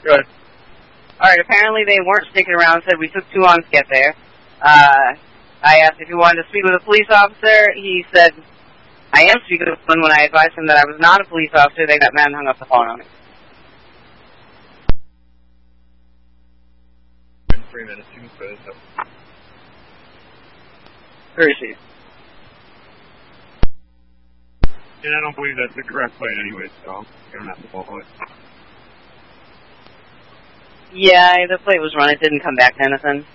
Good. Alright, apparently they weren't sticking around, said we took too long to get there. I asked if he wanted to speak with a police officer. He said, I am speaking with one. When I advised him that I was not a police officer, that man hung up the phone on me. In 3 minutes, you can finish up. Where is he? And I don't believe that's the correct plate anyway, so you don't have to follow it. Yeah, the plate was run. It didn't come back to anything.